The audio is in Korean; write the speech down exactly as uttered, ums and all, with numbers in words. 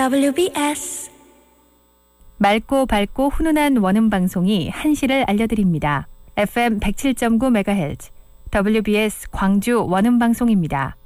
더블유비에스 맑고 밝고 훈훈한 원음 방송이 한시를 알려드립니다. 에프엠 백칠 점 구 메가헤르츠 더블유비에스 광주 원음 방송입니다.